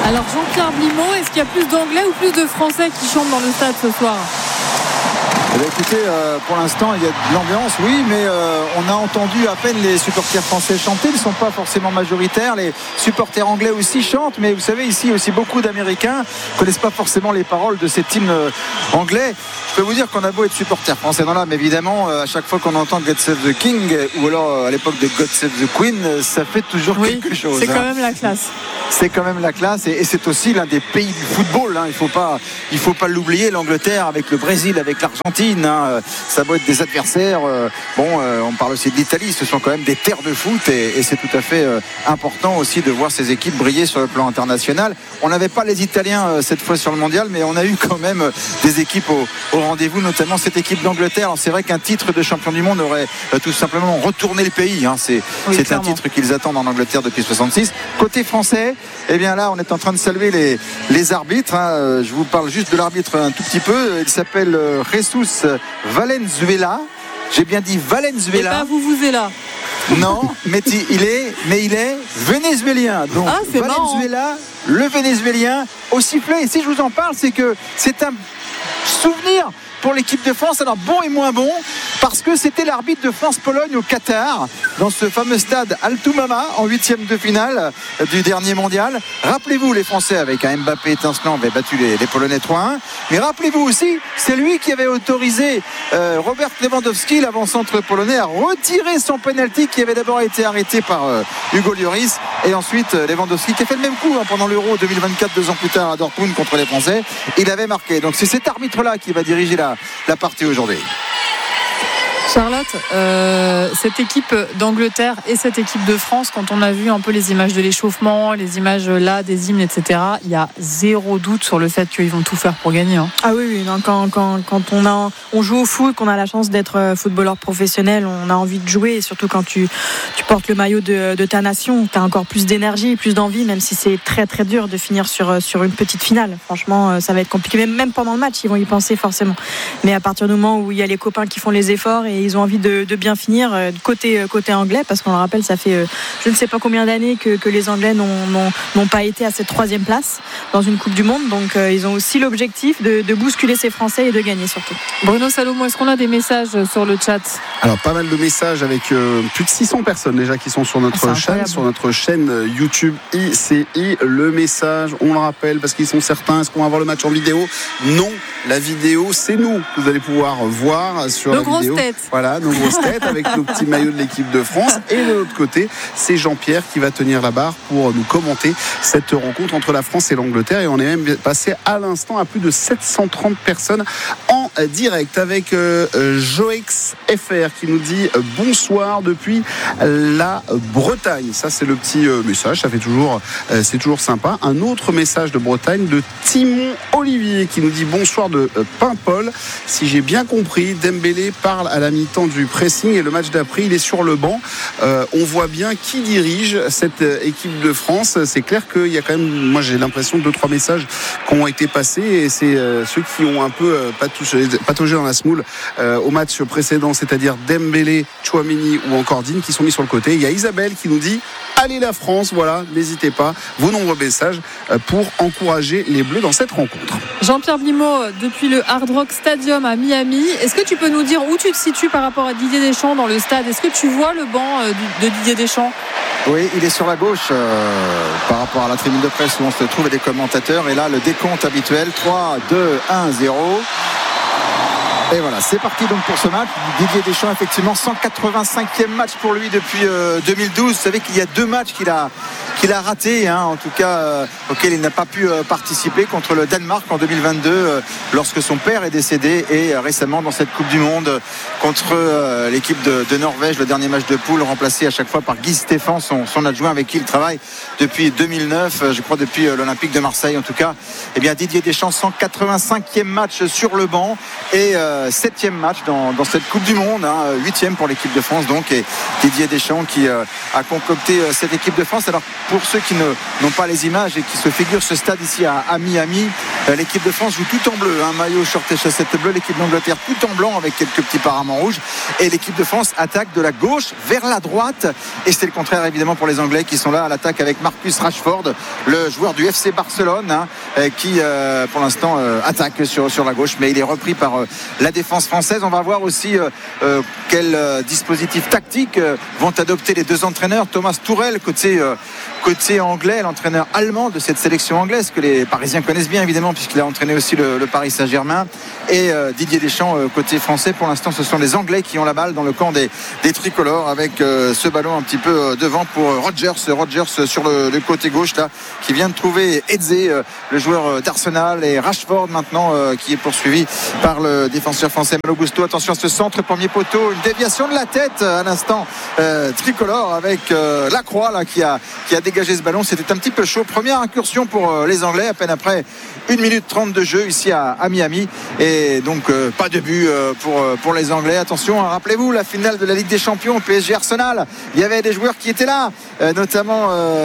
Alors Jean-Pierre Blimaud, est-ce qu'il y a plus d'Anglais ou plus de Français qui chantent dans le stade ce soir ? Écoutez, pour l'instant il y a de l'ambiance, oui, mais on a entendu à peine les supporters français chanter. Ils ne sont pas forcément majoritaires. Les supporters anglais aussi chantent, mais vous savez, ici aussi beaucoup d'Américains ne connaissent pas forcément les paroles de cet hymne anglais. Je peux vous dire qu'on a beau être supporter français dans l'âme, évidemment, à chaque fois qu'on entend God Save the King ou alors à l'époque de God Save the Queen, ça fait toujours quelque chose. C'est quand même la classe. C'est quand même la classe et c'est aussi l'un des pays du football. Il faut pas l'oublier, l'Angleterre avec le Brésil, avec l'Argentine. Ça doit être des adversaires. On parle aussi de l'Italie. Ce sont quand même des terres de foot et c'est tout à fait important aussi de voir ces équipes briller sur le plan international. On n'avait pas les Italiens cette fois sur le mondial, mais on a eu quand même des équipes au rendez-vous, notamment cette équipe d'Angleterre. Alors c'est vrai qu'un titre de champion du monde aurait tout simplement retourné le pays. C'est un titre qu'ils attendent en Angleterre depuis 66. Côté français, eh bien là on est en train de saluer les arbitres. Je vous parle juste de l'arbitre un tout petit peu. Il s'appelle Jesus Valenzuela. J'ai bien dit Valenzuela. Et pas vous là. Non, mais il est vénézuélien. Donc Valenzuela, marrant. Le vénézuélien au sifflet. Et si je vous en parle, c'est que c'est un souvenir pour l'équipe de France, alors bon et moins bon, parce que c'était l'arbitre de France-Pologne au Qatar, dans ce fameux stade Altoumama, en 8e de finale du dernier mondial. Rappelez-vous, les Français, avec un Mbappé étincelant, avaient battu les Polonais 3-1. Mais rappelez-vous aussi, c'est lui qui avait autorisé Robert Lewandowski, l'avant-centre polonais, à retirer son penalty qui avait d'abord été arrêté par Hugo Lloris. Et ensuite, Lewandowski, qui a fait le même coup pendant l'Euro 2024, 2 ans plus tard à Dortmund contre les Français, il avait marqué. Donc c'est cet arbitre-là qui va diriger la partie aujourd'hui. Charlotte, cette équipe d'Angleterre et cette équipe de France, quand on a vu un peu les images de l'échauffement, les images là des hymnes, etc., il y a zéro doute sur le fait qu'ils vont tout faire pour gagner. Ah oui, non, quand on joue au foot, qu'on a la chance d'être footballeur professionnel, on a envie de jouer, et surtout quand tu portes le maillot de ta nation, tu as encore plus d'énergie, plus d'envie, même si c'est très très dur de finir sur une petite finale. Franchement, ça va être compliqué, même pendant le match, ils vont y penser forcément. Mais à partir du moment où il y a les copains qui font les efforts et ils ont envie de bien finir côté anglais, parce qu'on le rappelle, ça fait je ne sais pas combien d'années que les Anglais n'ont pas été à cette 3e place dans une Coupe du Monde, donc ils ont aussi l'objectif de bousculer ces Français et de gagner surtout. Bruno Salomon, est-ce qu'on a des messages sur le chat ? Alors pas mal de messages avec plus de 600 personnes déjà qui sont sur notre chaîne YouTube ICI. Le message, on le rappelle parce qu'ils sont certains, est-ce qu'on va voir le match en vidéo ? Non, la vidéo c'est nous que vous allez pouvoir voir sur la vidéo. Voilà, nos grosses têtes avec nos petits maillots de l'équipe de France. Et de l'autre côté, c'est Jean-Pierre qui va tenir la barre pour nous commenter cette rencontre entre la France et l'Angleterre. Et on est même passé à l'instant à plus de 730 personnes en direct avec Joex FR qui nous dit bonsoir depuis la Bretagne. Ça, c'est le petit message. Ça fait toujours, c'est toujours sympa. Un autre message de Bretagne de Timon Olivier qui nous dit bonsoir de Paimpol. Si j'ai bien compris, Dembélé parle à la mi-temps du pressing et le match d'après il est sur le banc. On voit bien qui dirige cette équipe de France. C'est clair qu'il y a quand même, moi j'ai l'impression, 2-3 messages qui ont été passés et c'est ceux qui ont un peu pataugé dans la semoule au match précédent, c'est-à-dire Dembélé, Tchouaméni ou encore Digne qui sont mis sur le côté. Il y a Isabelle qui nous dit allez la France, voilà, n'hésitez pas, vos nombreux messages pour encourager les Bleus dans cette rencontre. Jean-Pierre Blimaud, depuis le Hard Rock Stadium à Miami, est-ce que tu peux nous dire où tu te situes par rapport à Didier Deschamps dans le stade ? Est-ce que tu vois le banc de Didier Deschamps ? Oui, il est sur la gauche par rapport à la tribune de presse où on se trouve et des commentateurs. Et là, le décompte habituel, 3, 2, 1, 0. Et voilà, c'est parti donc pour ce match. Didier Deschamps, effectivement, 185e match pour lui depuis 2012. Vous savez qu'il y a 2 matchs qu'il a ratés, en tout cas auquel il n'a pas pu participer, contre le Danemark en 2022 lorsque son père est décédé, et récemment dans cette Coupe du Monde contre l'équipe de Norvège, le dernier match de poule, remplacé à chaque fois par Guy Stéphane, son adjoint avec qui il travaille depuis 2009, je crois depuis l'Olympique de Marseille en tout cas. Eh bien Didier Deschamps, 185e match sur le banc et 7e match dans cette Coupe du Monde, 8e pour l'équipe de France donc, et Didier Deschamps qui a concocté cette équipe de France. Alors pour ceux qui n'ont pas les images et qui se figurent ce stade ici à Miami, L'équipe de France joue tout en bleu, maillot, short et chaussettes bleues. L'équipe d'Angleterre tout en blanc avec quelques petits paraments rouges. Et l'équipe de France attaque de la gauche vers la droite. Et c'est le contraire évidemment pour les Anglais qui sont là à l'attaque avec Marcus Rashford, le joueur du FC Barcelone, qui pour l'instant attaque sur la gauche, mais il est repris par la défense française. On va voir aussi quel dispositif tactique vont adopter les deux entraîneurs. Thomas Tuchel côté anglais, l'entraîneur allemand de cette sélection anglaise que les Parisiens connaissent bien évidemment puisqu'il a entraîné aussi le Paris Saint-Germain, et Didier Deschamps côté français. Pour l'instant ce sont les Anglais qui ont la balle dans le camp des tricolores avec ce ballon un petit peu devant pour Rodgers sur le côté gauche là, qui vient de trouver Eze, le joueur d'Arsenal, et Rashford maintenant qui est poursuivi par le défenseur français Malo Gusto. Attention à ce centre, premier poteau, une déviation de la tête à l'instant tricolore avec Lacroix là, qui a dégagé ce ballon. C'était un petit peu chaud. Première incursion pour les Anglais à peine après 1 minute 30 de jeu ici à Miami, et donc pas de but pour les Anglais. Attention, rappelez-vous la finale de la Ligue des Champions PSG Arsenal, il y avait des joueurs qui étaient là, notamment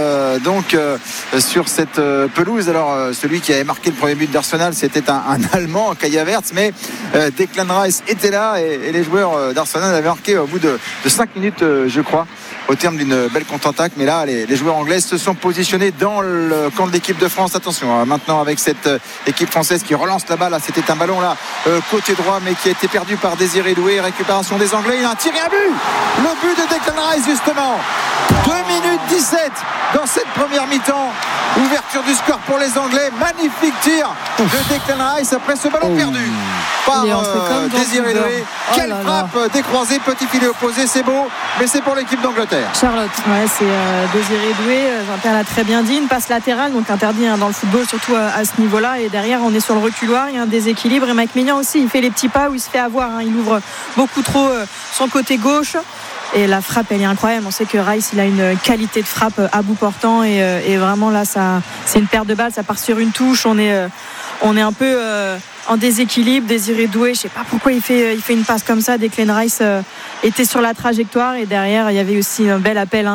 sur cette pelouse. Alors celui qui avait marqué le premier but d'Arsenal, c'était un Allemand, Kai Havertz, mais Declan Rice était là, et les joueurs d'Arsenal avaient marqué au bout de 5 minutes je crois, au terme d'une belle contre-attaque. Mais là les joueurs anglais se sont positionnés dans le camp de l'équipe de France. Attention maintenant avec cette équipe française qui relance la balle là, c'était un ballon là côté droit mais qui a été perdu par Désiré Doué. Récupération des Anglais, il a un tir et un but, le but de Declan Rice justement. 2 minutes 17 dans cette première mi-temps, ouverture du score pour les Anglais. Magnifique tir de Declan Rice après ce ballon perdu par Désiré Doué. Quelle frappe décroisée, petit filet opposé, c'est beau, mais c'est pour l'équipe d'Angleterre. Charlotte, c'est Désiré Doué, Jean-Pierre l'a très bien dit, une passe latérale, donc interdit dans le football, surtout à ce niveau-là, et derrière on est sur le reculoir, il y a un déséquilibre, et Mike Maignan aussi, il fait les petits pas où il se fait avoir, il ouvre beaucoup trop son côté gauche, et la frappe elle est incroyable. On sait que Rice il a une qualité de frappe à bout portant, et vraiment là c'est une paire de balles, ça part sur une touche, on est un peu en déséquilibre. Désiré Doué, je sais pas pourquoi il fait une passe comme ça. Declan Rice était sur la trajectoire, et derrière il y avait aussi un bel appel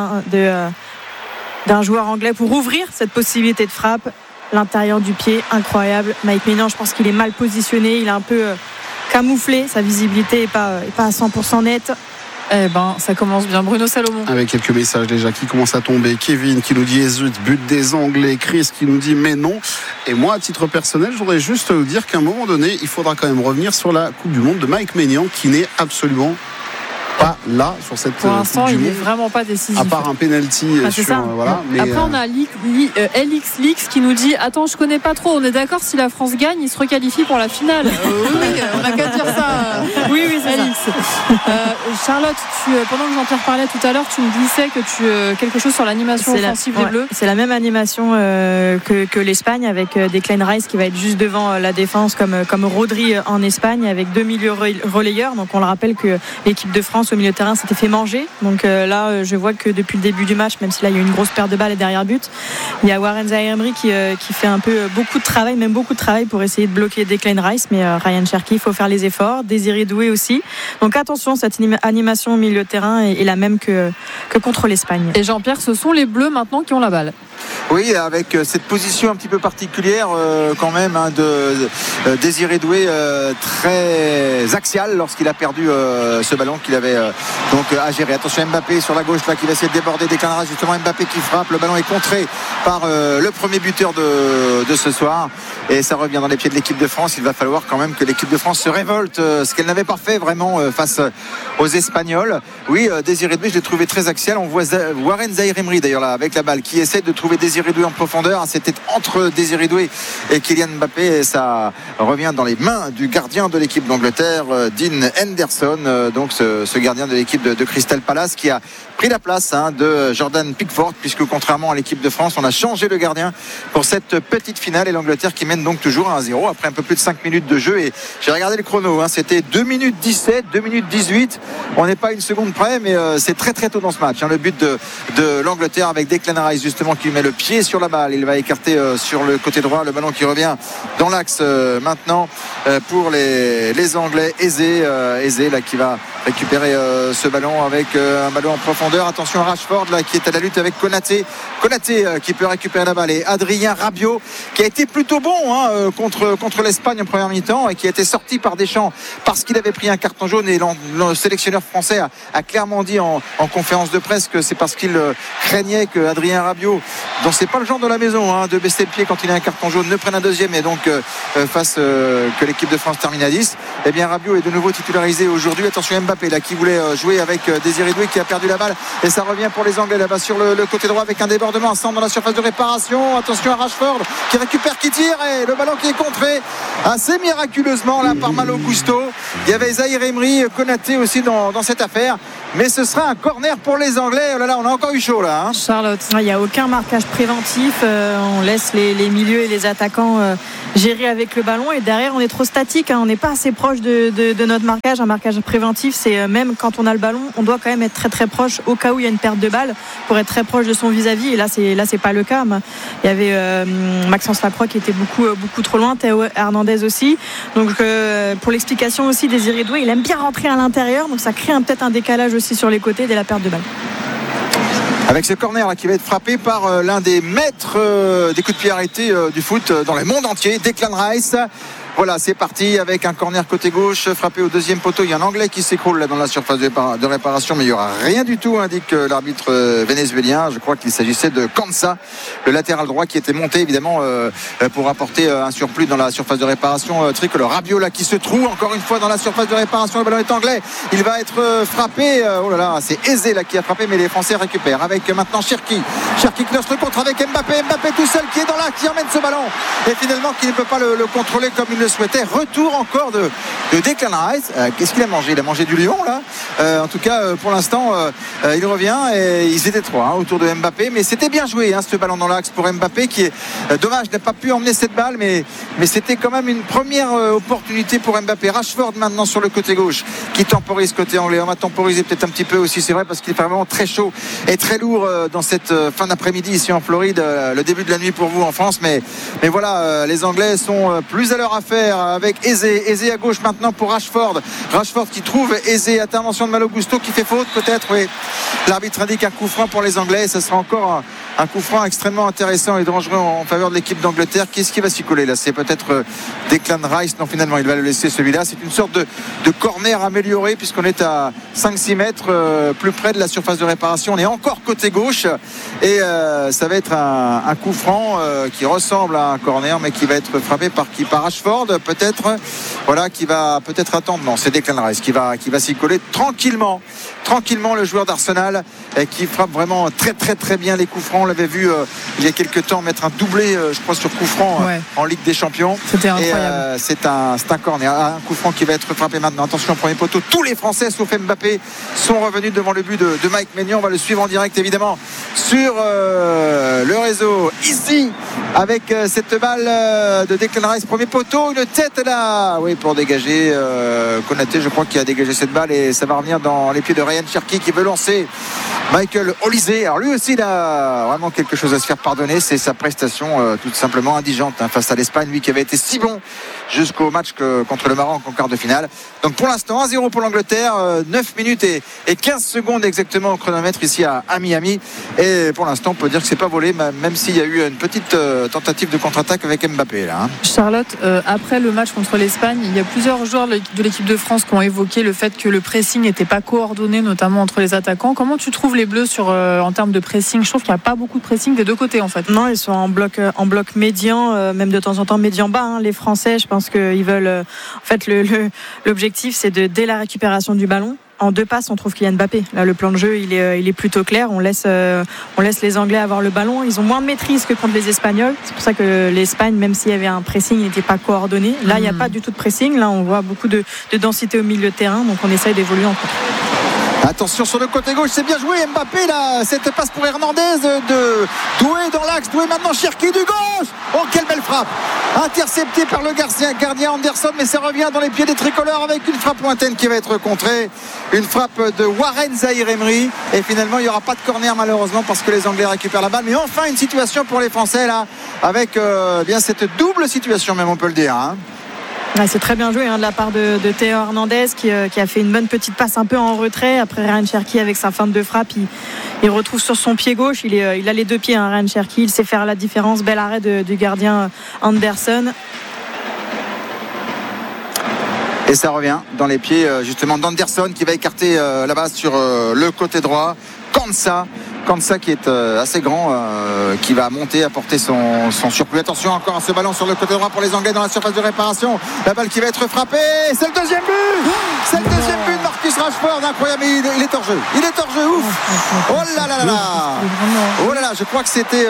d'un joueur anglais pour ouvrir cette possibilité de frappe. L'intérieur du pied, incroyable. Mike Maignan, je pense qu'il est mal positionné, il a un peu camouflé, sa visibilité est pas à 100% nette. Ça commence bien. Bruno Salomon. Avec quelques messages déjà qui commencent à tomber. Kevin qui nous dit zut, but des Anglais. Chris qui nous dit mais non. Et moi, à titre personnel, je voudrais juste vous dire qu'à un moment donné, il faudra quand même revenir sur la Coupe du Monde de Mike Maignan, qui n'est absolument pas là sur cette pour l'instant, Coupe du il n'est Monde, vraiment pas décisif. à part un penalty voilà. Mais après, on a LX Lix qui nous dit attends, je connais pas trop. On est d'accord, si la France gagne, il se requalifie pour la finale. Oui, on n'a qu'à dire ça. Oui, c'est LX. Charlotte, pendant que Jean-Pierre parlait tout à l'heure, tu me disais que quelque chose sur l'animation offensive des Bleus. C'est la même animation que l'Espagne, avec Declan Rice qui va être juste devant la défense comme Rodri en Espagne, avec 2 milieux relayeurs. Donc on le rappelle que l'équipe de France au milieu de terrain s'était fait manger. Donc là, je vois que depuis le début du match, même si là il y a eu une grosse perte de balles et derrière but, il y a Warren Zaïre-Emery qui fait un peu beaucoup de travail pour essayer de bloquer Declan Rice, mais Ryan Cherki, il faut faire les efforts. Désiré Doué aussi. Donc attention, cette animation au milieu de terrain est la même que contre l'Espagne. Et Jean-Pierre, ce sont les Bleus maintenant qui ont la balle. Oui, avec cette position un petit peu particulière quand même de Désiré Doué, très axial lorsqu'il a perdu ce ballon qu'il avait donc à gérer. Attention, Mbappé sur la gauche là qui va essayer de déborder Declan Rice, justement Mbappé qui frappe, le ballon est contré par le premier buteur de ce soir, et ça revient dans les pieds de l'équipe de France. Il va falloir quand même que l'équipe de France se révolte, ce qu'elle n'avait pas fait vraiment face aux Espagnols. Oui, Désiré Doué, je l'ai trouvé très axial. On voit Warren Zaïre-Emery d'ailleurs là avec la balle qui essaie de trouver Désiré Doué en profondeur. C'était entre Désiré Doué et Kylian Mbappé, et ça revient dans les mains du gardien de l'équipe d'Angleterre, Dean Henderson, donc ce gardien de l'équipe de Crystal Palace, qui a pris la place de Jordan Pickford, puisque contrairement à l'équipe de France, on a changé le gardien pour cette petite finale, et l'Angleterre qui mène donc toujours 1-0 après un peu plus de 5 minutes de jeu. Et j'ai regardé le chrono, c'était 2 minutes 17, 2 minutes 18, on n'est pas une seconde près, mais c'est très très tôt dans ce match, le but de l'Angleterre, avec Declan Rice justement qui met le pied sur la balle. Il va écarter sur le côté droit, le ballon qui revient dans l'axe maintenant pour les Anglais. Eze là qui va récupérer ce ballon avec un ballon en profondeur. Attention à Rashford là, qui est à la lutte avec Konaté qui peut récupérer la balle, et Adrien Rabiot qui a été plutôt bon contre l'Espagne en première mi-temps et qui a été sorti par Deschamps parce qu'il avait pris un carton jaune, et le sélectionneur français a clairement dit en conférence de presse que c'est parce qu'il craignait que Adrien Rabiot, dont c'est pas le genre de la maison de baisser le pied quand il a un carton jaune, ne prenne un deuxième et donc fasse que l'équipe de France termine à 10. Et bien Rabiot est de nouveau titularisé aujourd'hui. Attention Mbappé là qui voulait jouer avec Désiré Doué qui a perdu la balle, et ça revient pour les Anglais là-bas sur le côté droit avec un débordement, un centre dans la surface de réparation. Attention à Rashford qui récupère, qui tire, et le ballon qui est contré assez miraculeusement là par Malo Gusto. Il y avait Zahir Emery, Konaté aussi dans cette affaire, mais ce sera un corner pour les Anglais. Oh là là, on a encore eu chaud là Charlotte, il n'y a aucun marquage préventif, on laisse les milieux et les attaquants gérer avec le ballon, et derrière on est trop statique, on n'est pas assez proche de notre marquage. Un marquage préventif, c'est même quand on a le ballon, on doit quand même être très très proche au cas où il y a une perte de balle, pour être très proche de son vis-à-vis, et là c'est pas le cas. Il y avait Maxence Lacroix qui était beaucoup trop loin, Théo Hernandez aussi, donc pour l'explication aussi, Désiré Doué il aime bien rentrer à l'intérieur, donc ça crée peut-être un décalage aussi sur les côtés dès la perte de balle. Avec ce corner là qui va être frappé par l'un des maîtres des coups de pied arrêtés du foot dans le monde entier, Declan Rice. Voilà, c'est parti avec un corner côté gauche frappé au deuxième poteau. Il y a un Anglais qui s'écroule là dans la surface de réparation, mais il n'y aura rien du tout, indique l'arbitre vénézuélien. Je crois qu'il s'agissait de Kansa, le latéral droit qui était monté évidemment pour apporter un surplus dans la surface de réparation tricolore. Rabiot là qui se trouve encore une fois dans la surface de réparation. Le ballon est anglais, il va être frappé. Oh là là, c'est Aizé là qui a frappé, mais les Français récupèrent avec maintenant Cherki qui lance le contre avec Mbappé tout seul qui est dans l'axe, qui emmène ce ballon et finalement qui ne peut pas le contrôler comme il le souhaitait. Retour encore de Declan Rice. Qu'est-ce qu'il a mangé? Il a mangé du lion là. En tout cas pour l'instant il revient, et ils étaient trois autour de Mbappé, mais c'était bien joué ce ballon dans l'axe pour Mbappé qui est dommage n'a pas pu emmener cette balle, mais c'était quand même une première opportunité pour Mbappé. Rashford maintenant sur le côté gauche qui temporise côté anglais. On va temporiser peut-être un petit peu aussi, c'est vrai, parce qu'il fait vraiment très chaud et très lourd dans cette fin d'après-midi ici en Floride, le début de la nuit pour vous en France, mais voilà, les Anglais sont plus à leur affaire avec Aizé à gauche maintenant pour Rashford qui trouve Aizé. Intervention de Malo Gusto qui fait faute peut-être, oui, l'arbitre indique un coup franc pour les Anglais. Ça sera encore un coup franc extrêmement intéressant et dangereux en faveur de l'équipe d'Angleterre. Qu'est-ce qui va s'y coller là? C'est peut-être Declan Rice. Non, finalement il va le laisser celui-là. C'est une sorte de corner amélioré puisqu'on est à 5-6 mètres plus près de la surface de réparation. On est encore côté gauche et ça va être un coup franc qui ressemble à un corner, mais qui va être frappé par Rashford peut-être, voilà, qui va peut-être attendre. Non, c'est Declan Rice qui va s'y coller tranquillement, le joueur d'Arsenal qui frappe vraiment très très très bien les coups francs. On l'avait vu il y a quelques temps mettre un doublé je crois sur coup franc en Ligue des Champions. C'était incroyable. Et c'est un corner, un coup franc qui va être frappé maintenant. Attention au premier poteau, tous les Français sauf Mbappé sont revenus devant le but de Mike Maignan. On va le suivre en direct évidemment sur le réseau ici avec cette balle de Declan Rice, premier poteau, une tête là, oui, pour dégager Konaté, je crois, qui a dégagé cette balle, et ça va revenir dans les pieds de Ryan Cherki qui veut lancer Michael Olise. Alors lui aussi il a vraiment quelque chose à se faire pardonner, c'est sa prestation tout simplement indigente face à l'Espagne, lui qui avait été si bon jusqu'au match contre le Maroc en quart de finale. Donc pour l'instant 1-0 pour l'Angleterre, 9 minutes et 15 secondes exactement au chronomètre ici à Miami, et pour l'instant on peut dire que c'est pas volé, même s'il y a eu une petite tentative de contre-attaque avec Mbappé là. Charlotte, après le match contre l'Espagne, il y a plusieurs joueurs de l'équipe de France qui ont évoqué le fait que le pressing n'était pas coordonné, notamment entre les attaquants. Comment tu trouves les Bleus en termes de pressing? Je trouve qu'il n'y a pas beaucoup de pressing des deux côtés en fait. Non, ils sont en bloc médian, même de temps en temps médian bas. Les Français, je pense qu'ils veulent. En fait, l'objectif, c'est dès la récupération du ballon. En deux passes, on trouve Kylian Mbappé. Là, le plan de jeu, il est plutôt clair. On laisse les Anglais avoir le ballon. Ils ont moins de maîtrise que contre les Espagnols. C'est pour ça que l'Espagne, même s'il y avait un pressing, il n'était pas coordonné. Là, il n'y a pas du tout de pressing. Là, on voit beaucoup de densité au milieu de terrain. Donc, on essaye d'évoluer en contre. Attention sur le côté gauche, c'est bien joué Mbappé là, cette passe pour Hernandez de Doué dans l'axe, Doué maintenant Cherki du gauche. Oh quelle belle frappe, intercepté par le gardien Anderson, mais ça revient dans les pieds des tricolores avec une frappe lointaine qui va être contrée, une frappe de Warren Zahir Emery, et finalement il n'y aura pas de corner malheureusement parce que les Anglais récupèrent la balle, mais enfin une situation pour les Français là avec bien cette double situation même on peut le dire Ouais, c'est très bien joué de la part de Théo Hernandez qui a fait une bonne petite passe un peu en retrait. Après Ryan Cherki avec sa feinte de frappe, il retrouve sur son pied gauche. Il a les deux pieds, Ryan Cherki. Il sait faire la différence. Bel arrêt du gardien Anderson. Et ça revient dans les pieds justement d'Anderson qui va écarter la base sur le côté droit. Kansa qui est assez grand, qui va monter, apporter son surplus. Attention encore à ce ballon sur le côté droit pour les Anglais dans la surface de réparation. La balle qui va être frappée. C'est le deuxième but. C'est le deuxième but de Marcus Rashford. Incroyable. Il est hors jeu. Il est hors jeu. Ouf. Oh là là là là. Oh là là. Je crois que c'était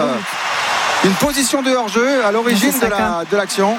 une position de hors jeu à l'origine de l'action.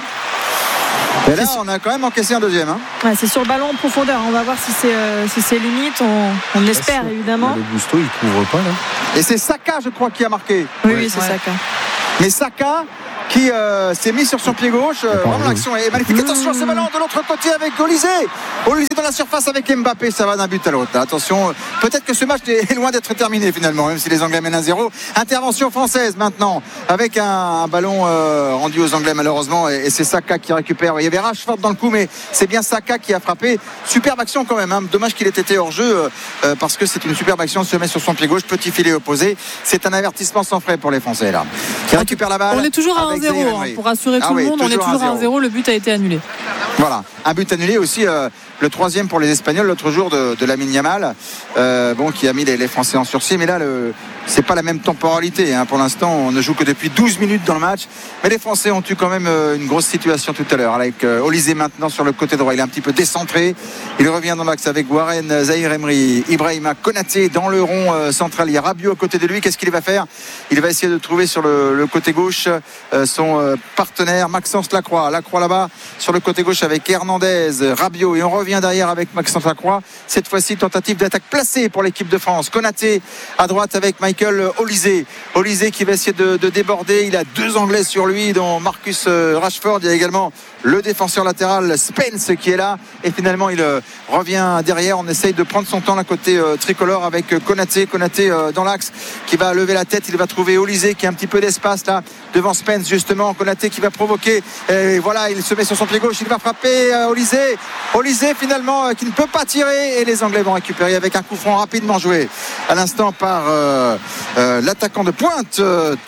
Et là, on a quand même encaissé un deuxième. Ouais, c'est sur le ballon en profondeur. On va voir si c'est limite. On l'espère évidemment. Le Gusto, il couvre pas là. Et c'est Saka, je crois, qui a marqué. Oui, c'est Saka. Mais Saka qui s'est mis sur son pied gauche. Vraiment, l'action est magnifique. Attention à ce ballon de l'autre côté avec Olysée. Olysée dans la surface avec Mbappé. Ça va d'un but à l'autre. Attention, peut-être que ce match est loin d'être terminé finalement, même si les Anglais mènent 1-0. Intervention française maintenant avec un ballon rendu aux Anglais malheureusement. Et c'est Saka qui récupère. Il y avait Rashford dans le coup, mais c'est bien Saka qui a frappé. Superbe action quand même. Dommage qu'il ait été hors jeu parce que c'est une superbe action. Se met sur son pied gauche. Petit filet opposé. C'est un avertissement sans frais pour les Français là. Qui récupère la balle. On est toujours à 1-0 pour rassurer tout le monde. On est toujours à 1-0. Le but a été annulé. Voilà, un but annulé aussi. Le troisième pour les Espagnols l'autre jour de Lamine Yamal, qui a mis les Français en sursis. Mais là, c'est pas la même temporalité. Pour l'instant, on ne joue que depuis 12 minutes dans le match. Mais les Français ont eu quand même une grosse situation tout à l'heure. Avec Olysée maintenant sur le côté droit. Il est un petit peu décentré. Il revient dans l'axe avec Warren, Zahir Emery, Ibrahima Konaté dans le rond central. Il y a Rabiot à côté de lui. Qu'est-ce qu'il va faire? Il va essayer de trouver sur le côté gauche son partenaire Maxence Lacroix. Lacroix là-bas sur le côté gauche avec Hernandez, Rabiot. Et on revient derrière avec Maxence Lacroix. Cette fois-ci, tentative d'attaque placée pour l'équipe de France. Konaté à droite avec Michael Olysée. Olysée qui va essayer de déborder. Il a deux Anglais sur lui, dont Marcus Rashford. Il y a également le défenseur latéral Spence qui est là. Et finalement, il revient derrière. On essaye de prendre son temps là côté tricolore avec Konaté. Konaté dans l'axe qui va lever la tête. Il va trouver Olysée qui a un petit peu d'espace là devant Spence justement. Konaté qui va provoquer. Et voilà, il se met sur son pied gauche. Il va frapper Olysée. Olysée finalement qui ne peut pas tirer. Et les Anglais vont récupérer avec un coup franc rapidement joué à l'instant par l'attaquant de pointe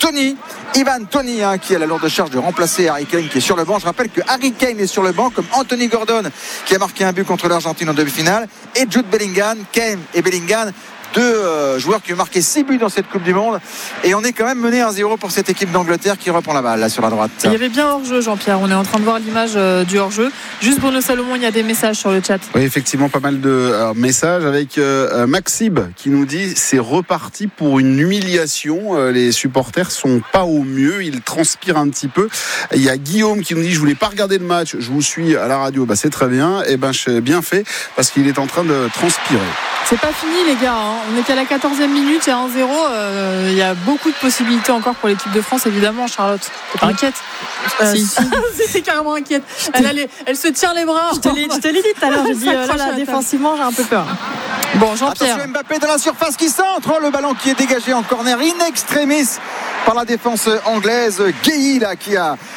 Ivan Toney qui a la lourde charge de remplacer Harry Kane qui est sur le banc. Je rappelle que Harry Kane est sur le banc comme Anthony Gordon qui a marqué un but contre l'Argentine en demi-finale et Jude Bellingham. Kane et Bellingham, deux joueurs qui ont marqué 6 buts dans cette Coupe du Monde. Et on est quand même mené 1-0 pour cette équipe d'Angleterre qui reprend la balle là sur la droite. Il y avait bien hors-jeu, Jean-Pierre. On est en train de voir l'image du hors-jeu. Juste Bruno Salomon, il y a des messages sur le chat. Oui, effectivement, pas mal de messages avec Maxib qui nous dit c'est reparti pour une humiliation. Les supporters sont pas au mieux. Ils transpirent un petit peu. Il y a Guillaume qui nous dit je voulais pas regarder le match. Je vous suis à la radio. C'est très bien. Et j'ai bien fait parce qu'il est en train de transpirer. C'est pas fini les gars, on est qu'à la 14e minute, il y a 1-0, il y a beaucoup de possibilités encore pour l'équipe de France évidemment. Charlotte, t'es pas inquiète? Si. C'est carrément inquiète. Elle se tient les bras. Je te l'ai dit tout à l'heure, j'ai dit là, défensivement j'ai un peu peur. Bon, Jean-Pierre. Attention, Mbappé dans la surface qui centre, le ballon qui est dégagé en corner in extremis par la défense anglaise. Gueye là qui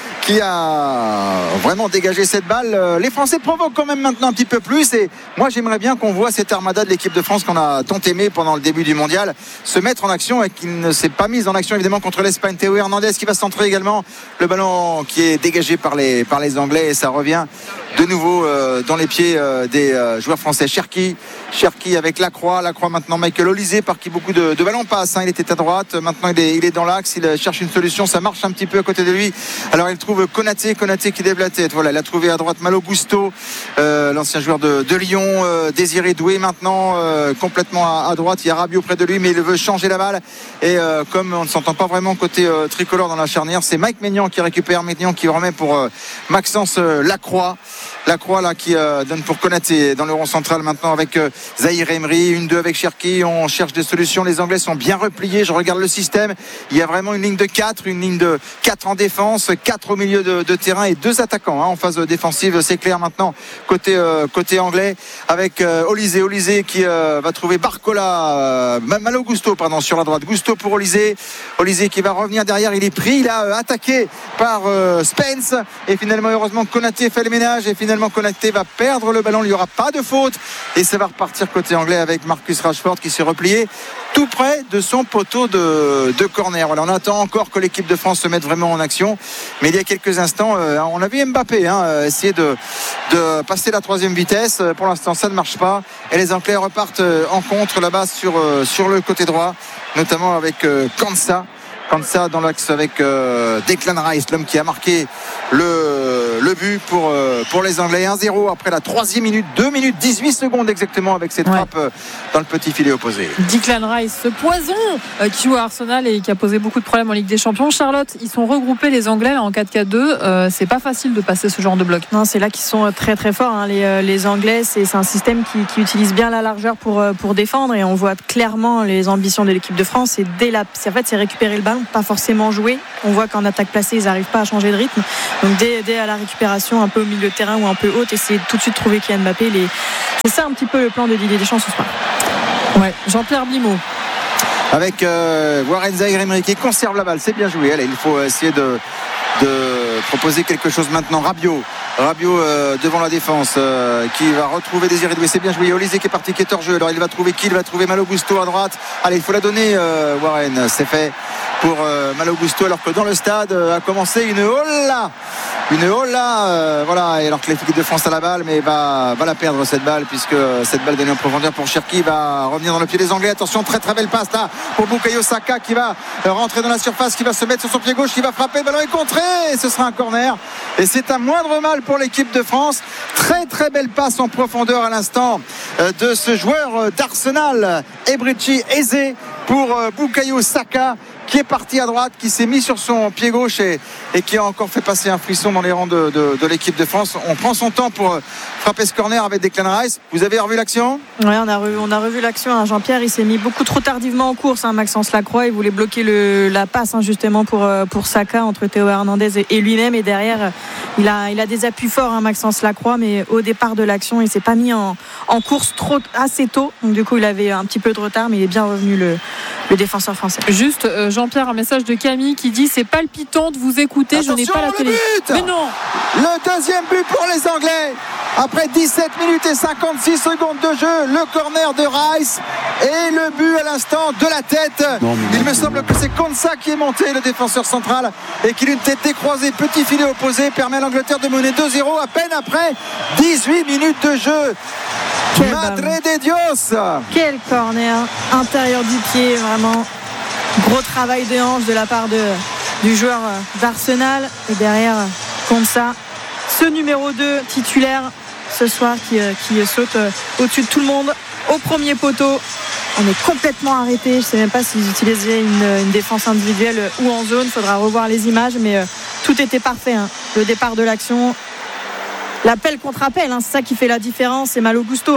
a vraiment dégagé cette balle. Les Français provoquent quand même maintenant un petit peu plus et moi j'aimerais bien qu'on voit cette armada de l'équipe de France qu'on a tant aimé pendant le début du mondial se mettre en action et qui ne s'est pas mise en action évidemment contre l'Espagne. Théo Hernandez qui va centrer également, le ballon qui est dégagé par les Anglais et ça revient de nouveau dans les pieds des joueurs français. Cherki avec Lacroix maintenant Michael Olysée par qui beaucoup de ballons passent. Il était à droite, maintenant il est dans l'axe, il cherche une solution, ça marche un petit peu à côté de lui. Alors il trouve Konaté qui lève la tête. Voilà, il a trouvé à droite Malo Gusto, l'ancien joueur de Lyon, Désiré Doué maintenant complètement à droite. Il y a Rabiot près de lui, mais il veut changer la balle. Et comme on ne s'entend pas vraiment côté tricolore dans la charnière, c'est Mike Maignan qui récupère, Maignan qui remet pour Maxence Lacroix là qui donne pour Konaté dans le rond central maintenant avec Zahir Emery, 1-2 avec Cherki. On cherche des solutions, les Anglais sont bien repliés. Je regarde le système, il y a vraiment une ligne de 4 en défense, 4 au milieu milieu de terrain et 2 attaquants en phase défensive. C'est clair maintenant côté anglais avec Olysée qui va trouver Barcola, Malo Gusto sur la droite. Gusto pour Olysée qui va revenir derrière. Il est pris, il a attaqué par Spence et finalement heureusement Konaté fait le ménage et finalement Konaté va perdre le ballon. Il n'y aura pas de faute et ça va repartir côté anglais avec Marcus Rashford qui s'est replié tout près de son poteau de corner. Voilà, on attend encore que l'équipe de France se mette vraiment en action, mais il y a quelques instants on a vu Mbappé essayer de passer la 3e vitesse. Pour l'instant ça ne marche pas et les Anglais repartent en contre là-bas sur le côté droit, notamment avec Kansa dans l'axe avec Declan Rice, l'homme qui a marqué le but pour les Anglais. 1-0 après la 3e minute, 2 minutes 18 secondes exactement avec cette frappe dans le petit filet opposé. Declan Rice, ce poison qui joue à Arsenal et qui a posé beaucoup de problèmes en Ligue des Champions. Charlotte, ils sont regroupés les Anglais là, en 4-4-2. C'est pas facile de passer ce genre de bloc. Non, c'est là qu'ils sont très très forts. Les Anglais, c'est un système qui utilise bien la largeur pour défendre et on voit clairement les ambitions de l'équipe de France. C'est récupérer le ballon, pas forcément jouer. On voit qu'en attaque placée, ils n'arrivent pas à changer de rythme. Donc dès à la récupération, un peu au milieu de terrain ou un peu haute, essayer tout de suite de trouver Kylian Mbappé. C'est ça un petit peu le plan de Didier Deschamps ce soir. Ouais, Jean-Pierre Blimaud. Avec Warren Zaïre-Emery qui conserve la balle, c'est bien joué. Allez, il faut essayer de proposer quelque chose maintenant. Rabiot devant la défense qui va retrouver Désiré Doué, c'est bien joué. Olysée qui est parti, qui est hors jeu. Alors il va trouver qui? Il va trouver Malo Gusto à droite. Allez, il faut la donner Warren, c'est fait pour Malo Gusto, alors que dans le stade a commencé une hola voilà, et alors que l'équipe de France a la balle mais va la perdre cette balle, puisque cette balle donnée en profondeur pour Cherki va revenir dans le pied des Anglais. Attention, très très belle passe là pour Bukayo Saka qui va rentrer dans la surface, qui va se mettre sur son pied gauche, qui va frapper, le ballon est contré et ce sera un corner et c'est un moindre mal pour l'équipe de France. Très très belle passe en profondeur à l'instant de ce joueur d'Arsenal, Ebrici Eze, pour Bukayo Saka, qui est parti à droite, qui s'est mis sur son pied gauche et qui a encore fait passer un frisson dans les rangs de l'équipe de France. On prend son temps pour frapper ce corner avec Declan Rice. Vous avez revu l'action? Oui, on a revu l'action. Jean-Pierre, il s'est mis beaucoup trop tardivement en course. Maxence Lacroix, il voulait bloquer la passe justement pour Saka entre Théo Hernandez et lui-même. Et derrière, il a des appuis forts, Maxence Lacroix, mais au départ de l'action, il s'est pas mis en course assez tôt. Donc du coup, il avait un petit peu de retard, mais il est bien revenu le défenseur français. Juste, Jean-Pierre, un message de Camille qui dit: c'est palpitant de vous écouter. Attention, je n'ai pas la télé. Mais non, le deuxième but pour les Anglais après 17 minutes et 56 secondes de jeu. Le corner de Rice et le but à l'instant de la tête. Il me semble que c'est Konsa qui est monté, le défenseur central, et qui d'une tête décroisée, petit filet opposé, permet à l'Angleterre de mener 2-0 à peine après 18 minutes de jeu. Madre de Dios! Quel corner intérieur du pied, vraiment gros travail de hanche de la part du joueur d'Arsenal. Et derrière, Konsa, ce numéro 2 titulaire ce soir qui saute au-dessus de tout le monde au premier poteau. On est complètement arrêté. Je ne sais même pas s'ils utilisaient une défense individuelle ou en zone. Il faudra revoir les images, mais tout était parfait. Le départ de l'action, l'appel contre appel, c'est ça qui fait la différence. C'est Malo Gusto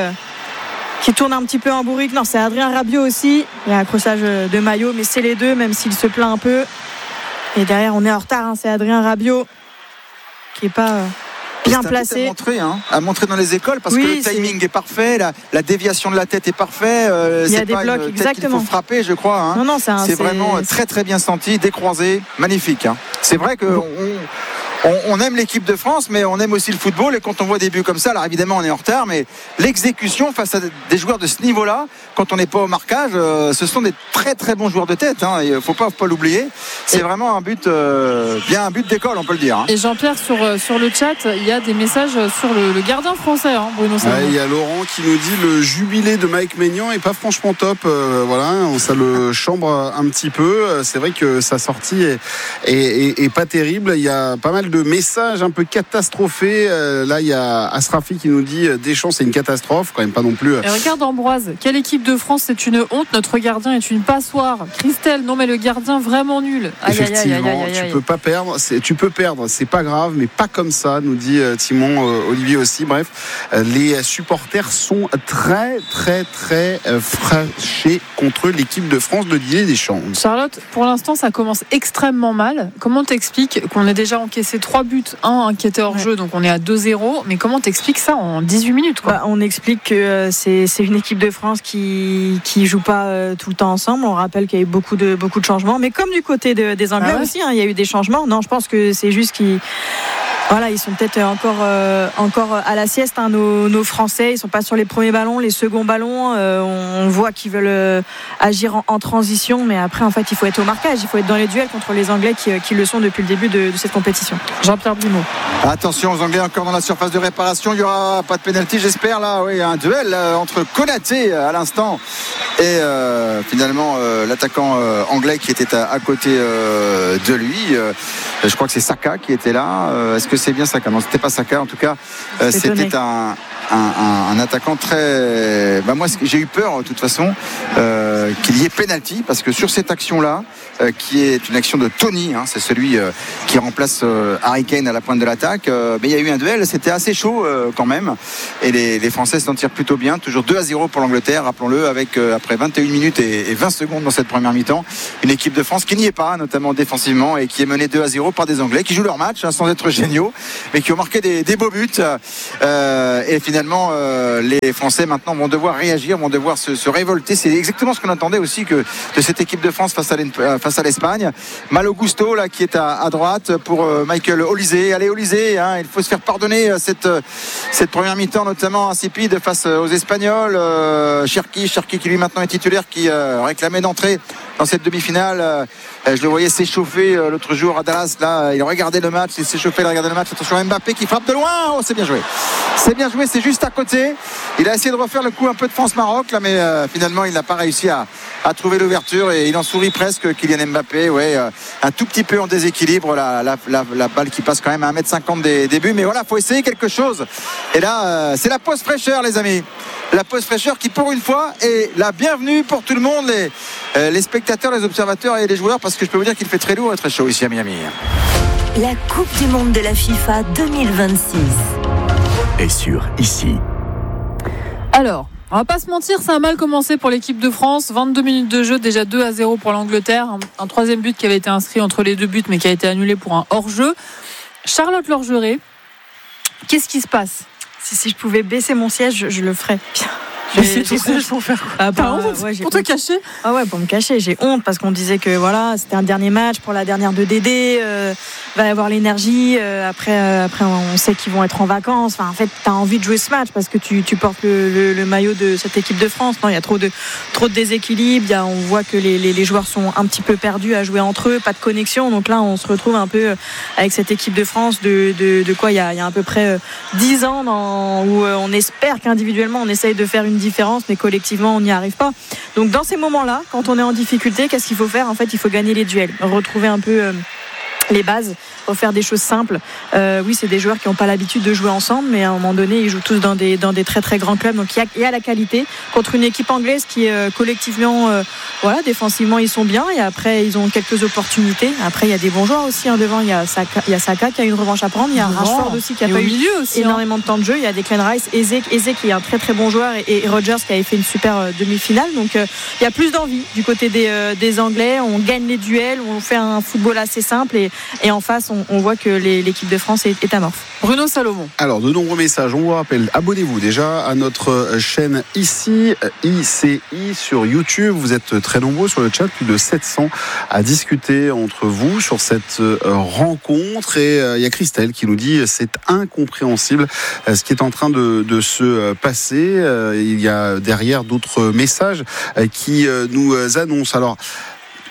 qui tourne un petit peu en bourrique. Non, c'est Adrien Rabiot aussi. Il y a un accrochage de maillot, mais c'est les deux, même s'il se plaint un peu. Et derrière, on est en retard. C'est Adrien Rabiot qui n'est pas bien placé. À montrer dans les écoles, parce que le timing est parfait, la déviation de la tête est parfait. Il y a des blocs, exactement. Il faut frapper, je crois. Non, c'est vraiment très très bien senti, décroisé, magnifique. C'est vrai que on aime l'équipe de France, mais on aime aussi le football. Et quand on voit des buts comme ça, alors évidemment on est en retard, mais l'exécution face à des joueurs de ce niveau-là, quand on n'est pas au marquage, ce sont des très très bons joueurs de tête. Il ne faut pas l'oublier. C'est vraiment un but d'école, on peut le dire. Et Jean-Pierre, sur le chat, il y a des messages sur le gardien français, Bruno Salmon. Il y a Laurent qui nous dit: le jubilé de Mike Maignan est pas franchement top. Ça le chambre un petit peu. C'est vrai que sa sortie est pas terrible. Il y a pas mal de messages un peu catastrophés. Là, il y a Asrafi qui nous dit Deschamps, c'est une catastrophe, quand même pas non plus. Et regarde Ambroise, quelle équipe de France, c'est une honte. Notre gardien est une passoire. Christelle, non mais le gardien vraiment nul. Effectivement, tu peux pas perdre. Tu peux perdre, c'est pas grave, mais pas comme ça, nous dit Timon, Olivier aussi. Bref, les supporters sont très, très, très fâchés contre l'équipe de France de Didier Deschamps. Charlotte, pour l'instant, ça commence extrêmement mal. Comment t'expliques qu'on ait déjà encaissé 3 buts, un qui était hors jeu, donc on est à 2-0, mais comment t'expliques ça en 18 minutes quoi? On explique que c'est une équipe de France qui joue pas tout le temps ensemble. On rappelle qu'il y a eu beaucoup de changements, mais comme du côté des Anglais aussi, il y a eu des changements. Non, je pense que c'est juste qu'ils sont peut-être encore à la sieste, nos Français. Ils sont pas sur les premiers ballons, les seconds ballons. On voit qu'ils veulent agir en transition, mais après, en fait, il faut être au marquage. Il faut être dans les duels contre les Anglais qui le sont depuis le début de cette compétition. Jean-Pierre Blimaud. Attention aux Anglais encore dans la surface de réparation. Il n'y aura pas de pénalty, j'espère. Là, oui, un duel entre Konaté à l'instant et finalement l'attaquant anglais qui était à côté de lui. Je crois que c'est Saka qui était là. Est-ce que c'est bien Saka? Non, c'était pas Saka. En tout cas, c'était un attaquant très. Moi, j'ai eu peur de toute façon qu'il y ait pénalty parce que sur cette action-là, qui est une action de Tony, c'est celui qui remplace Harry Kane à la pointe de l'attaque. Mais il y a eu un duel, c'était assez chaud quand même. Et les Français s'en tirent plutôt bien. Toujours 2-0 pour l'Angleterre, rappelons-le, avec après 21 minutes et 20 secondes dans cette première mi-temps, une équipe de France qui n'y est pas, notamment défensivement, et qui est menée 2-0 par des Anglais qui jouent leur match sans être géniaux, mais qui ont marqué des beaux buts. Et finalement, les Français maintenant vont devoir réagir, vont devoir se révolter. C'est exactement ce qu'on attendait aussi de cette équipe de France face à l'Espagne. Malo Gusto là qui est à droite pour Michael Olise. Allez Olise, il faut se faire pardonner cette première mi-temps, notamment insipide face aux Espagnols. Cherki qui lui maintenant est titulaire, qui réclamait d'entrer dans cette demi-finale. Je le voyais s'échauffer l'autre jour à Dallas. Là, il regardait le match, il s'échauffait, il regardait le match. Attention, Mbappé qui frappe de loin. Oh, c'est bien joué. C'est bien joué, c'est juste à côté. Il a essayé de refaire le coup un peu de France-Maroc là, mais finalement, il n'a pas réussi à trouver l'ouverture et il en sourit presque. Kylian Mbappé, un tout petit peu en déséquilibre. La balle qui passe quand même à 1m50 des buts. Mais voilà, faut essayer quelque chose. Et là, c'est la pause fraîcheur, les amis. La pause fraîcheur qui, pour une fois, est la bienvenue pour tout le monde, les spectateurs, les observateurs et les joueurs, parce que je peux vous dire qu'il fait très lourd et très chaud ici à Miami. La Coupe du Monde de la FIFA 2026 est sur ici. Alors, on va pas se mentir, ça a mal commencé pour l'équipe de France. 22 minutes de jeu, déjà 2-0 pour l'Angleterre. Un troisième but qui avait été inscrit entre les deux buts, mais qui a été annulé pour un hors-jeu. Charlotte Lorgeret, qu'est-ce qui se passe? Si je pouvais baisser mon siège, je le ferais. C'est tout ça pour faire quoi? T'as honte pour te cacher? Ah ouais, pour me cacher, j'ai honte parce qu'on disait que voilà, c'était un dernier match pour la dernière de Dédé, va y avoir l'énergie, après on sait qu'ils vont être en vacances. Enfin, en fait, t'as envie de jouer ce match parce que tu portes le maillot de cette équipe de France. Non, il y a trop de déséquilibre, on voit que les joueurs sont un petit peu perdus à jouer entre eux, pas de connexion. Donc là, on se retrouve un peu avec cette équipe de France de quoi il y a à peu près 10 ans où on espère qu'individuellement on essaye de faire une différence, mais collectivement on n'y arrive pas. Donc dans ces moments-là, quand on est en difficulté, qu'est-ce qu'il faut faire? En fait, il faut gagner les duels, retrouver un peu les bases, faire des choses simples. Oui, c'est des joueurs qui n'ont pas l'habitude de jouer ensemble, mais à un moment donné, ils jouent tous dans des très très grands clubs. Donc il y a la qualité contre une équipe anglaise qui collectivement, défensivement ils sont bien, et après ils ont quelques opportunités. Après il y a des bons joueurs aussi devant. Il y a Saka qui a une revanche à prendre. Il y a Rashford aussi qui a pas eu énormément de temps de jeu. Il y a Declan Rice, Eze qui est un très très bon joueur, et Rodgers qui avait fait une super demi-finale. Donc il y a plus d'envie du côté des Anglais. On gagne les duels, on fait un football assez simple, et en face on voit que l'équipe de France est amorphe. Bruno Salomon. Alors, de nombreux messages, on vous rappelle, abonnez-vous déjà à notre chaîne ici, ICI sur YouTube. Vous êtes très nombreux sur le chat, plus de 700 à discuter entre vous sur cette rencontre. Et il y a Christelle qui nous dit c'est incompréhensible ce qui est en train de se passer. Il y a derrière d'autres messages qui nous annoncent. Alors,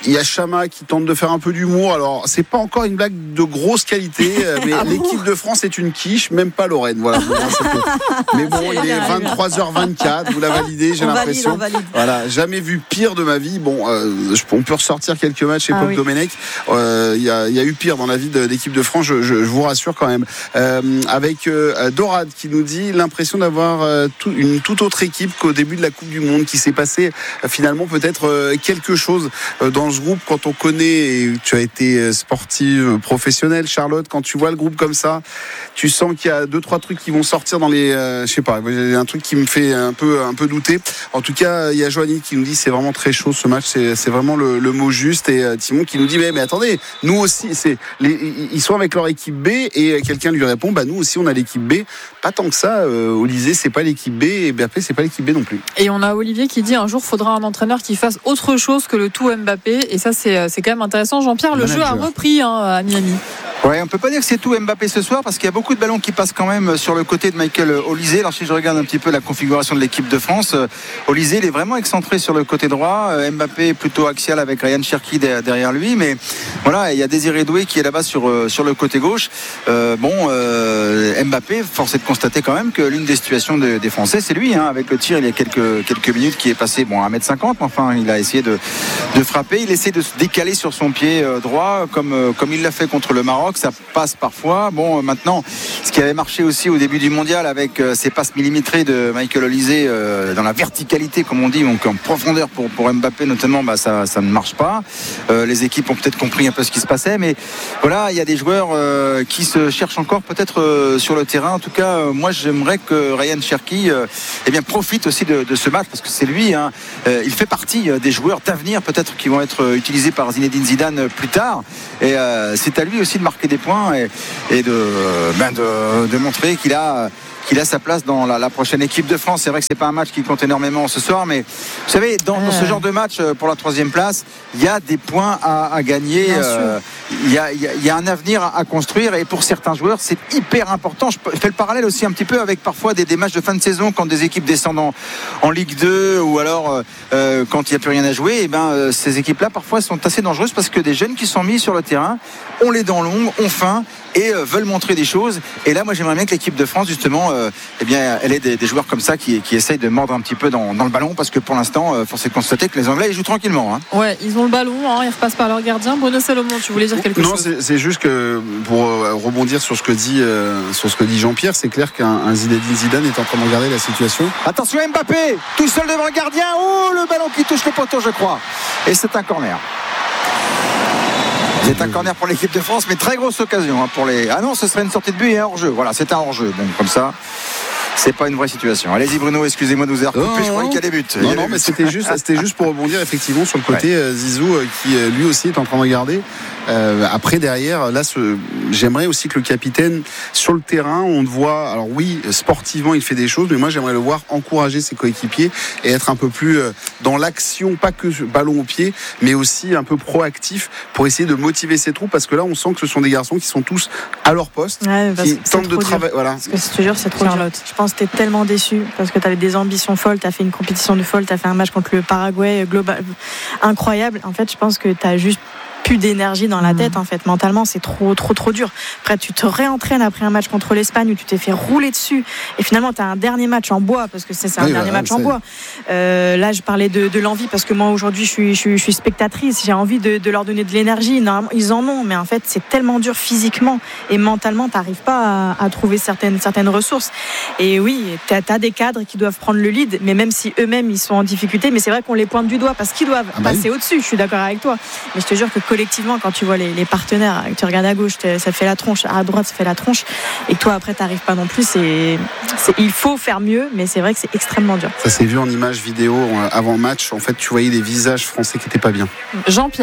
Il y a Chama qui tente de faire un peu d'humour. Alors, c'est pas encore une blague de grosse qualité, mais l'équipe de France est une quiche, même pas Lorraine. Voilà. Mais bon, il est 23h24. Vous la validez, j'ai l'impression. Valide. Voilà, jamais vu pire de ma vie. Bon, on peut ressortir quelques matchs chez Pop Domenech. Il y a eu pire dans la vie de l'équipe de France. Je vous rassure quand même. Avec Dorad qui nous dit l'impression d'avoir une toute autre équipe qu'au début de la Coupe du Monde, qui s'est passé finalement peut-être quelque chose dans ce groupe. Quand on connaît, et tu as été sportive professionnelle, Charlotte, quand tu vois le groupe comme ça, tu sens qu'il y a 2-3 trucs qui vont sortir dans les je sais pas, il y a un truc qui me fait un peu douter. En tout cas, il y a Joanie qui nous dit c'est vraiment très chaud ce match, c'est vraiment le mot juste, et Timon qui nous dit mais attendez, nous aussi ils sont avec leur équipe B, et quelqu'un lui répond nous aussi on a l'équipe B. Pas tant que ça, Olysée c'est pas l'équipe B, et Mbappé c'est pas l'équipe B non plus. Et on a Olivier qui dit un jour faudra un entraîneur qui fasse autre chose que le tout Mbappé, et ça c'est quand même intéressant. Jean-Pierre, le jeu a repris à Miami. Ouais, on peut pas dire que c'est tout Mbappé ce soir, parce qu'il y a beaucoup de ballons qui passent quand même sur le côté de Michael Olysée. Alors si je regarde un petit peu la configuration de l'équipe de France, Olysée il est vraiment excentré sur le côté droit, Mbappé plutôt axial avec Ryan Cherki derrière lui, mais voilà, il y a Désiré Doué qui est là-bas sur le côté gauche. Mbappé, force est de constater quand même que l'une des situations des Français, c'est lui, avec le tir il y a quelques minutes qui est passé à 1m50, enfin il a essayé de frapper, il essaie de se décaler sur son pied droit comme il l'a fait contre le Maroc. Ça passe parfois. Maintenant, ce qui avait marché aussi au début du mondial avec ces passes millimétrées de Michael Olysée dans la verticalité, comme on dit, donc en profondeur pour Mbappé notamment, ça ne marche pas. Les équipes ont peut-être compris un peu ce qui se passait, mais voilà, il y a des joueurs qui se cherchent encore peut-être sur le terrain. En tout cas, moi j'aimerais que Ryan Cherki profite aussi de ce match, parce que c'est lui, il fait partie des joueurs d'avenir peut-être qui vont être utilisés par Zinedine Zidane plus tard, et c'est à lui aussi de marquer des points et de montrer qu'il a sa place dans la prochaine équipe de France. C'est vrai que c'est pas un match qui compte énormément ce soir, mais vous savez, dans ce genre de match pour la 3e place, il y a des points à gagner, il y a un avenir à construire, et pour certains joueurs c'est hyper important. Je fais le parallèle aussi un petit peu avec parfois des matchs de fin de saison quand des équipes descendent en Ligue 2, ou alors quand il n'y a plus rien à jouer, ces équipes là parfois sont assez dangereuses, parce que des jeunes qui sont mis sur le terrain ont les dents longues, ont faim et veulent montrer des choses. Et là moi j'aimerais bien que l'équipe de France justement elle ait des joueurs comme ça qui essayent de mordre un petit peu dans le ballon, parce que pour l'instant force est de constater que les Anglais ils jouent tranquillement. Ouais, ils ont le ballon, ils repassent par leur gardien. Bruno Salomon, tu voulais dire quelque chose? Non, c'est juste que pour rebondir sur ce que dit Jean-Pierre, c'est clair qu'un Zinedine Zidane est en train de regarder la situation. Attention, Mbappé tout seul devant le gardien, le ballon qui touche le poteau je crois, et c'est un corner. C'est un corner pour l'équipe de France, mais très grosse occasion pour les... Ah non, ce serait une sortie de but et un hors-jeu. Voilà, c'est un hors-jeu. Bon, comme ça, c'est pas une vraie situation. Allez-y Bruno, excusez-moi de vous avoir coupé, je croyais qu'il y a des buts. Non, mais c'était juste pour rebondir effectivement sur le côté Zizou qui lui aussi est en train de regarder. Après derrière, là j'aimerais aussi que le capitaine sur le terrain, on le voit, alors oui sportivement il fait des choses, mais moi j'aimerais le voir encourager ses coéquipiers et être un peu plus dans l'action, pas que ballon au pied, mais aussi un peu proactif pour essayer de motiver ses troupes, parce que là on sent que ce sont des garçons qui sont tous à leur poste, qui tentent de travailler. Voilà. Parce que je te jure, c'est trop dur. Je pense que t'es tellement déçu parce que t'avais des ambitions folles, t'as fait une compétition de folle, t'as fait un match contre le Paraguay global incroyable. En fait, je pense que t'as juste plus d'énergie dans la tête, en fait. Mentalement, c'est trop dur. Après, tu te réentraînes après un match contre l'Espagne où tu t'es fait rouler dessus, et finalement tu as un dernier match en bois, parce que c'est un dernier match en bois. Là je parlais de l'envie, parce que moi aujourd'hui je suis spectatrice, j'ai envie de leur donner de l'énergie. Normalement ils en ont, mais en fait c'est tellement dur physiquement et mentalement, t'arrives pas à trouver certaines ressources. Et oui, t'as des cadres qui doivent prendre le lead, mais même si eux-mêmes ils sont en difficulté, mais c'est vrai qu'on les pointe du doigt parce qu'ils doivent passer au-dessus. Je suis d'accord avec toi, mais je te jure que collectivement, quand tu vois les partenaires, tu regardes à gauche, ça fait la tronche, à droite ça fait la tronche, et que toi après t'arrives pas non plus, il faut faire mieux, mais c'est vrai que c'est extrêmement dur. Ça s'est vu en images vidéo avant match, en fait tu voyais des visages français qui étaient pas bien. Jean-Pierre,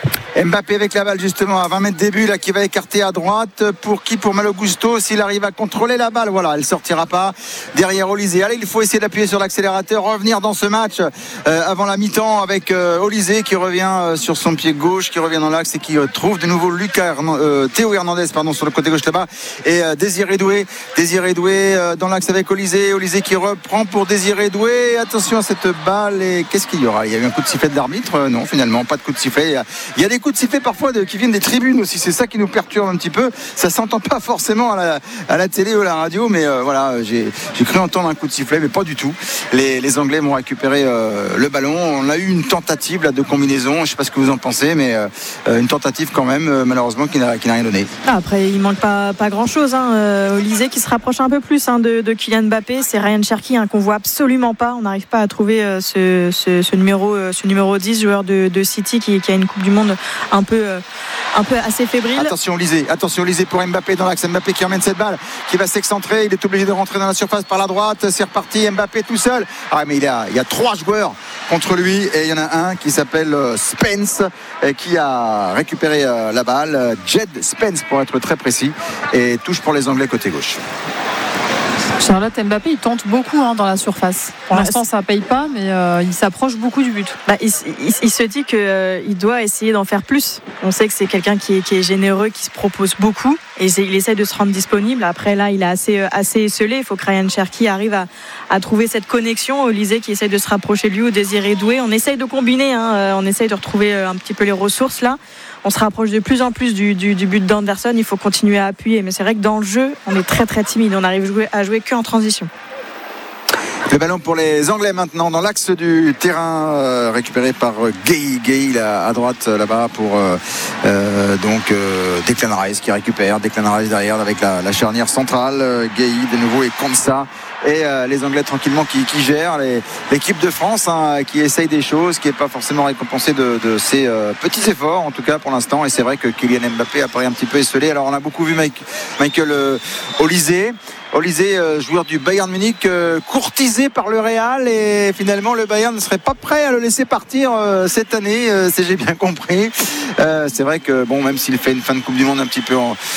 Mbappé avec la balle justement à 20 mètres début là, qui va écarter à droite pour Malo Gusto. S'il arrive à contrôler la balle, voilà, elle sortira pas derrière Olysée. Allez, il faut essayer d'appuyer sur l'accélérateur, revenir dans ce match avant la mi-temps avec Olysée qui revient sur son pied gauche, qui revient dans l'axe et qui trouve de nouveau Théo Hernandez sur le côté gauche là-bas, et Désiré Doué dans l'axe avec Olysée qui reprend pour Désiré Doué. Attention à cette balle, et qu'est-ce qu'il y aura? Il y a eu un coup de sifflet de l'arbitre? Non, finalement pas de coup de sifflet. Il y a des coups de sifflet parfois qui viennent des tribunes aussi, c'est ça qui nous perturbe un petit peu. Ça s'entend pas forcément à la télé ou à la radio, mais voilà, j'ai cru entendre un coup de sifflet, mais pas du tout. Les Anglais vont récupérer le ballon. On a eu une tentative là, de combinaison, je ne sais pas ce que vous en pensez, mais une tentative quand même, malheureusement, qui n'a rien donné. Après, il manque pas grand chose, Olysée qui se rapproche un peu plus de Kylian Mbappé. C'est Ryan Cherki qu'on voit absolument pas. On n'arrive pas à trouver ce numéro 10, joueur de City qui a une Coupe du Monde un peu assez fébrile. Attention Olysée pour Mbappé dans l'axe. Mbappé qui emmène cette balle, qui va s'excentrer. Il est obligé de rentrer dans la surface par la droite. C'est reparti, Mbappé tout seul. Mais il y a 3 joueurs contre lui, et il y en a un qui s'appelle Spence qui a récupéré la balle. Jed Spence pour être très précis, et touche pour les Anglais côté gauche. Charlotte, Mbappé il tente beaucoup dans la surface. Pour l'instant ça ne paye pas, mais il s'approche beaucoup du but. Il se dit qu'il doit essayer d'en faire plus. On sait que c'est quelqu'un qui est généreux, qui se propose beaucoup, et il essaie de se rendre disponible. Après là il est assez esselé. Il faut que Ryan Cherki arrive à trouver cette connexion. Olysée qui essaie de se rapprocher de lui, ou Désiré Doué. On essaye de combiner, on essaye de retrouver un petit peu les ressources là. On se rapproche de plus en plus du but d'Anderson. Il faut continuer à appuyer, mais c'est vrai que dans le jeu on est très très timide. On arrive à jouer que en transition. Le ballon pour les Anglais maintenant dans l'axe du terrain, récupéré par Gueye à droite là-bas pour Declan Rice qui récupère. Declan Rice derrière avec la charnière centrale. Gueye de nouveau et Konsa. Et les Anglais tranquillement qui gèrent. L'équipe de France qui essaye des choses, qui n'est pas forcément récompensée de ses petits efforts, en tout cas pour l'instant. Et c'est vrai que Kylian Mbappé apparaît un petit peu esselé. Alors on a beaucoup vu Michael Olysée, joueur du Bayern Munich, courtisé par le Real, et finalement le Bayern ne serait pas prêt à le laisser partir cette année, si j'ai bien compris. C'est vrai que même s'il fait une fin de Coupe du Monde un petit peu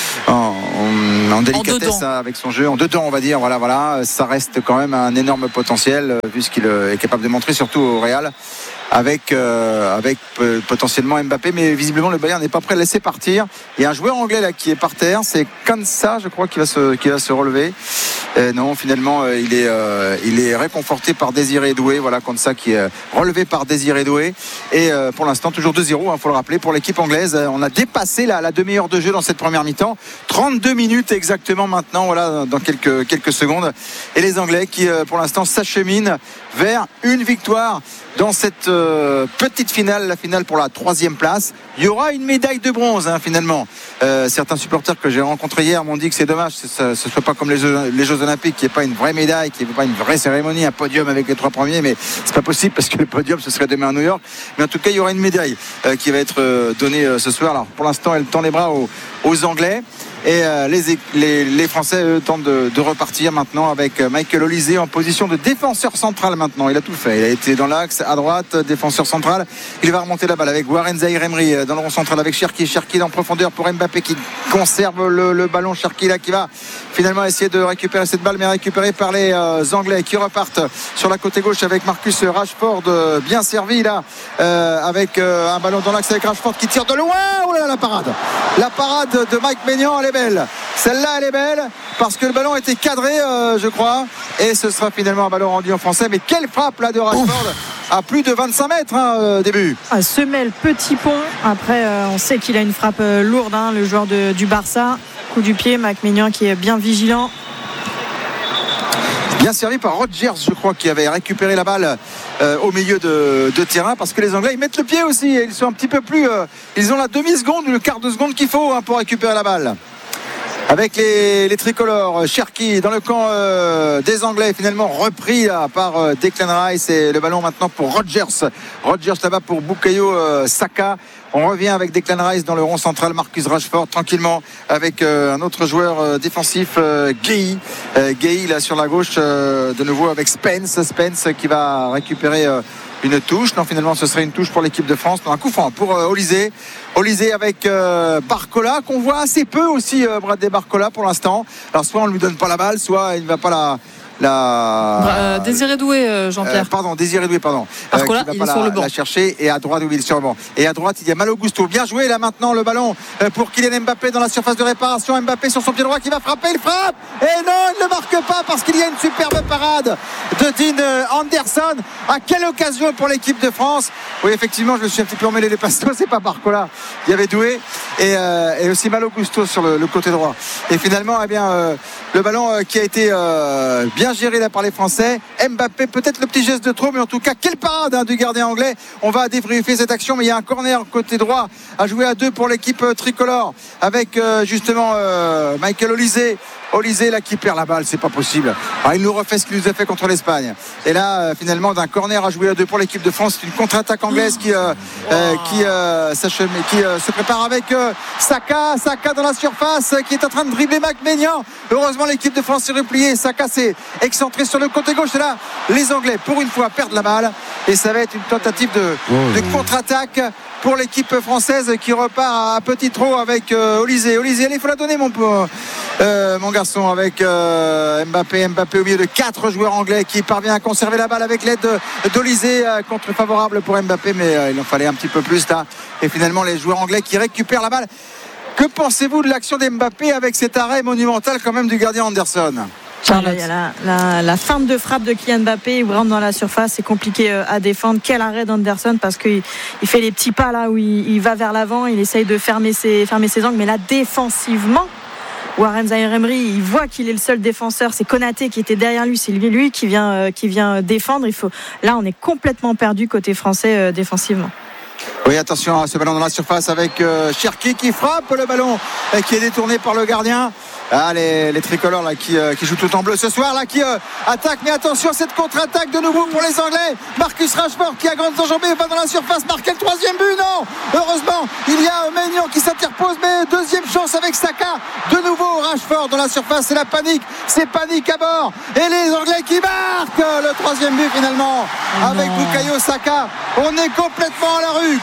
en délicatesse avec son jeu, en dedans on va dire, voilà, ça reste quand même un énorme potentiel vu ce qu'il est capable de montrer, surtout au Real. Avec potentiellement Mbappé, mais visiblement le Bayern n'est pas prêt à le laisser partir. Il y a un joueur anglais là qui est par terre, c'est Konsa, je crois, qui va se relever. Non, finalement il est réconforté par Désiré Doué. Voilà, Konsa qui est relevé par Désiré Doué. Et pour l'instant toujours 2-0, faut le rappeler, pour l'équipe anglaise. On a dépassé la demi-heure de jeu dans cette première mi-temps, 32 minutes exactement maintenant, voilà, dans quelques secondes. Et les Anglais qui pour l'instant s'acheminent vers une victoire dans cette petite finale, la finale pour la 3e place. Il y aura une médaille de bronze finalement. Certains supporters que j'ai rencontrés hier m'ont dit que c'est dommage que ce ne soit pas comme les Jeux Olympiques, qu'il n'y ait pas une vraie médaille, qu'il n'y ait pas une vraie cérémonie, un podium avec les 3 premiers, mais c'est pas possible parce que le podium ce serait demain à New York. Mais en tout cas il y aura une médaille qui va être donnée ce soir. Alors pour l'instant elle tend les bras aux Anglais. Et les Français tentent de repartir maintenant avec Michael Olysée en position de défenseur central maintenant. Il a tout fait, il a été dans l'axe à droite, défenseur central. Il va remonter la balle avec Warren Zaïre-Emery dans le rond central avec Cherki en profondeur pour Mbappé qui conserve le ballon. Cherki là qui va finalement essayer de récupérer cette balle, mais récupérée par les Anglais qui repartent sur la côté gauche avec Marcus Rashford bien servi là avec un ballon dans l'axe avec Rashford qui tire de loin. Oh là là, la parade de Mike Maignan, elle est belle. Celle-là elle est belle parce que le ballon était cadré je crois, et ce sera finalement un ballon rendu en français. Mais quelle frappe là de Rashford à plus de 25 mètres début. Semelle petit pont. Après on sait qu'il a une frappe lourde, le joueur du Barça. Coup du pied, Mike Maignan qui est bien vigilant. Bien servi par Rodgers, je crois, qui avait récupéré la balle au milieu de terrain, parce que les Anglais ils mettent le pied aussi, ils sont un petit peu plus ils ont la demi-seconde ou le quart de seconde qu'il faut pour récupérer la balle. Avec les tricolores, Cherki dans le camp des Anglais, finalement repris là, par Declan Rice, et le ballon maintenant pour Rodgers là-bas pour Bukayo Saka. On revient avec Declan Rice dans le rond central, Marcus Rashford tranquillement avec un autre joueur défensif, Gueye là sur la gauche, de nouveau avec Spence qui va récupérer une touche. Non, finalement, ce serait une touche pour l'équipe de France. Non, un coup franc pour Olysée. Olysée avec Barcola, qu'on voit assez peu aussi, Bradley Barcola pour l'instant. Alors, soit on ne lui donne pas la balle, soit il ne va pas Désiré Doué, Jean-Pierre. Désiré Doué, pardon. Barcola, il est sur le banc. La chercher, et à droite, oui, il est sur le banc. Et à droite, il y a Malo Gusto. Bien joué là maintenant, le ballon pour Kylian Mbappé dans la surface de réparation. Mbappé sur son pied droit qui va frapper, il frappe. Et non, il ne marque pas parce qu'il y a une superbe parade de Dean Anderson. À quelle occasion pour l'équipe de France. Oui, effectivement, je me suis un petit peu emmêlé les pastos. C'est pas Barcola. Il y avait Doué et aussi Malo Gusto sur le côté droit. Et finalement, le ballon qui a été bien géré là par les Français. Mbappé, peut-être le petit geste de trop, mais en tout cas, quelle parade du gardien anglais. On va débriefer cette action, mais il y a un corner côté droit à jouer à 2 pour l'équipe tricolore avec justement Michael Olysée. Olysée là qui perd la balle, c'est pas possible. Alors, il nous refait ce qu'il nous a fait contre l'Espagne. Et là, finalement, d'un corner à jouer à 2 pour l'équipe de France, c'est une contre-attaque anglaise qui se prépare avec Saka dans la surface, qui est en train de dribbler Mac-Maignan. Heureusement, l'équipe de France s'est repliée. Saka s'est excentré sur le côté gauche. Et là, les Anglais, pour une fois, perdent la balle. Et ça va être une tentative de contre-attaque pour l'équipe française qui repart à petit trot avec Olysée. Olysée, allez, il faut la donner, mon garçon, avec Mbappé au milieu de 4 joueurs anglais qui parvient à conserver la balle avec l'aide d'Olysée. Contre favorable pour Mbappé, mais il en fallait un petit peu plus là. Et finalement, les joueurs anglais qui récupèrent la balle. Que pensez-vous de l'action d'Mbappé avec cet arrêt monumental quand même du gardien Anderson? Charlotte. Il y a la feinte de frappe de Kylian Mbappé, il rentre dans la surface, c'est compliqué à défendre. Quel arrêt d'Anderson, parce qu'il fait les petits pas là où il va vers l'avant, il essaye de fermer ses angles, mais là défensivement, Warren Zaïre-Emery, il voit qu'il est le seul défenseur, c'est Konaté qui était derrière lui, c'est lui qui vient défendre. Là on est complètement perdu côté français défensivement. Oui, attention à ce ballon dans la surface avec Cherki qui frappe le ballon qui est détourné par le gardien. Les tricolores là qui jouent tout en bleu ce soir là, qui attaquent, mais attention, cette contre-attaque de nouveau pour les Anglais. Marcus Rashford qui a grandes enjambées, va dans la surface, marquer le 3e but. Non, heureusement il y a Maignan qui s'interpose, mais deuxième chance avec Saka. De nouveau Rashford dans la surface, c'est la panique, à bord, et les Anglais qui marquent le 3e but finalement avec Bukayo Saka. On est complètement à la rue.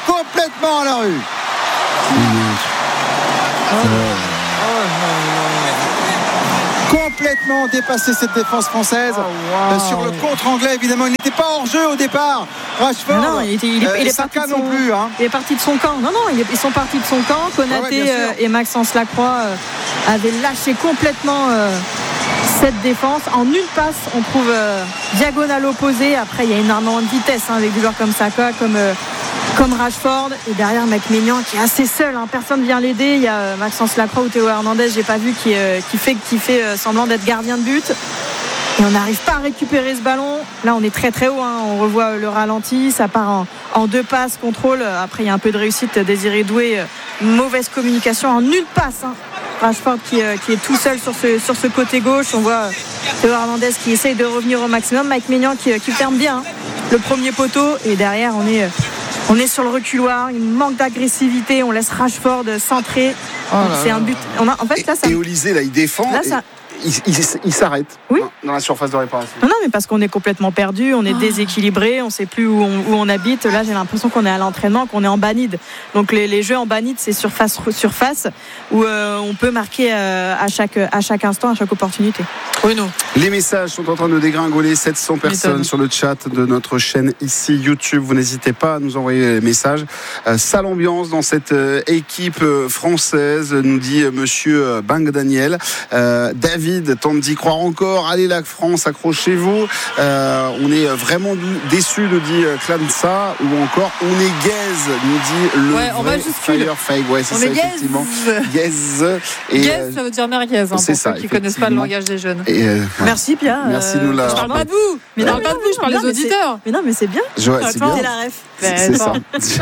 Complètement dépassé cette défense française. Sur le contre anglais, évidemment, il n'était pas hors jeu au départ. Rashford, non, il est Saka parti non plus. Il est parti de son camp. Non, ils sont partis de son camp. Konaté et Maxence Lacroix avaient lâché complètement cette défense. En une passe, on trouve diagonale opposée. Après, il y a énormément de vitesse avec des joueurs comme Saka, comme Rashford, et derrière Mac-Maignan qui est assez seul, personne ne vient l'aider. Il y a Maxence Lacroix ou Théo Hernandez, j'ai pas vu, qui fait semblant d'être gardien de but, et on n'arrive pas à récupérer ce ballon. Là on est très très haut, on revoit le ralenti, ça part en 2 passes, contrôle, après il y a un peu de réussite, Désiré Doué, mauvaise communication en une passe, Rashford qui est tout seul sur ce côté gauche. On voit Théo Hernandez qui essaye de revenir au maximum, Mac-Maignan qui ferme bien le premier poteau, et derrière on est sur le reculoir, il manque d'agressivité, on laisse Rashford centrer. C'est un but. Et Olysée là, il défend. Là, il s'arrête dans la surface de réparation. Non, mais parce qu'on est complètement perdu, on est déséquilibré, on ne sait plus où on habite. Là, j'ai l'impression qu'on est à l'entraînement, qu'on est en banide. Donc les jeux en banide, c'est surface où on peut marquer à chaque instant, à chaque opportunité. Oui, non. Les messages sont en train de dégringoler, 700 personnes sur le chat de notre chaîne ici YouTube. Vous n'hésitez pas à nous envoyer les messages. Sale ambiance dans cette équipe française, nous dit monsieur Bang Daniel. David tente d'y croire encore. Allez la France, accrochez-vous. On est vraiment déçus, nous dit Clansa. Ou encore on est gaze, nous dit le vrai Firefake. Ouais, c'est ça, effectivement. Gaze. Gaze, ça veut dire merguez, pour ceux qui ne connaissent pas le langage des jeunes. Merci Pierre. Merci de nous la. Je parle pas de vous. Mais non, pas de vous, je parle des auditeurs. Mais non, mais c'est bien. C'est bien. C'est la ref. C'est ça.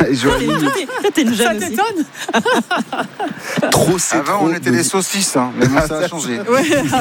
T'es une jeune aussi. Trop, c'est avant, trop. on était des saucisses, mais ça a changé. Ouais,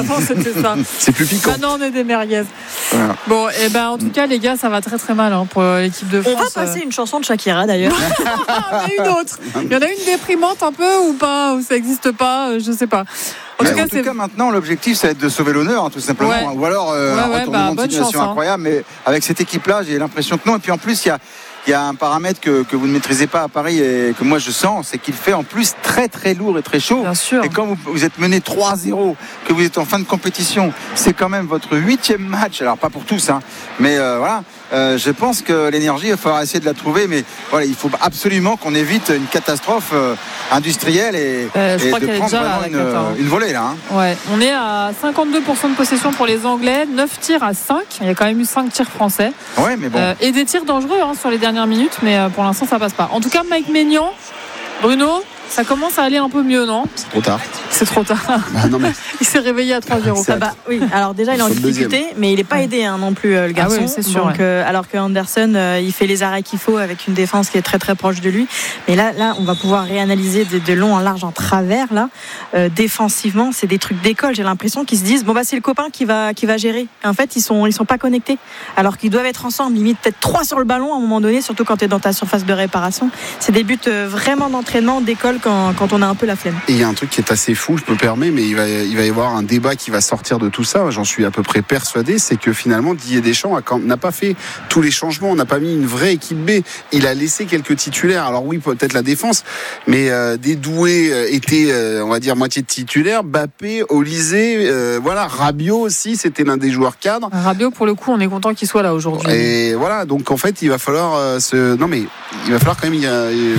Avant, c'était ça. C'est plus piquant. Maintenant, on est des merguez. Voilà. Bon, et ben en tout cas, les gars, ça va très très mal pour l'équipe de France. On va passer une chanson de Shakira d'ailleurs. Mais une autre. Il y en a une déprimante un peu ou pas, ou ça n'existe pas, je sais pas. En tout cas, maintenant, l'objectif, ça va être de sauver l'honneur, tout simplement. Ouais. Ou alors, un retournement de situation chance, incroyable. Mais avec cette équipe-là, j'ai l'impression que non. Et puis en plus, il y a un paramètre que vous ne maîtrisez pas à Paris et que moi je sens, c'est qu'il fait en plus très très lourd et très chaud. Bien sûr. Et quand vous êtes mené 3-0, que vous êtes en fin de compétition, c'est quand même votre 8e match. Alors pas pour tous, hein, mais voilà. Je pense que l'énergie, il va falloir essayer de la trouver, mais voilà, il faut absolument qu'on évite une catastrophe industrielle et de prendre vraiment une volée là. Hein. Ouais, on est à 52% de possession pour les Anglais, 9 tirs à 5. Il y a quand même eu 5 tirs français. Ouais, mais bon. Et des tirs dangereux sur les dernières minutes, mais pour l'instant ça passe pas. En tout cas, Mike Maignan, Bruno, ça commence à aller un peu mieux, non ? C'est trop tard. C'est trop tard. Non, mais... Il s'est réveillé à 3-0. Oui, alors déjà il est en difficulté, mais il n'est pas aidé non plus le garçon. Ah oui, c'est sûr, donc, alors que Anderson, il fait les arrêts qu'il faut avec une défense qui est très très proche de lui. Mais là on va pouvoir réanalyser de long en large en travers là. Défensivement, c'est des trucs d'école. J'ai l'impression qu'ils se disent c'est le copain qui va gérer. En fait, ils sont pas connectés, alors qu'ils doivent être ensemble. Limite peut-être 3 sur le ballon à un moment donné, surtout quand tu es dans ta surface de réparation. C'est des buts vraiment d'entraînement d'école quand on a un peu la flemme. Et il y a un truc qui est assez fou, je me permets, mais il va y avoir un débat qui va sortir de tout ça, j'en suis à peu près persuadé, c'est que finalement Didier Deschamps n'a pas fait tous les changements, on n'a pas mis une vraie équipe B, il a laissé quelques titulaires, alors oui peut-être la défense, mais des doués étaient on va dire moitié de titulaires, Mbappé, Olysée, voilà, Rabiot aussi, c'était l'un des joueurs cadres. Rabiot pour le coup on est content qu'il soit là aujourd'hui. Et voilà, donc en fait il va falloir il va falloir quand même